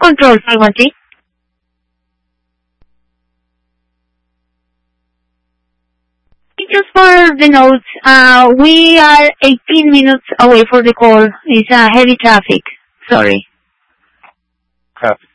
control, Palmati. Just for the notes, we are 18 minutes away for the call. It's heavy traffic. Sorry. Traffic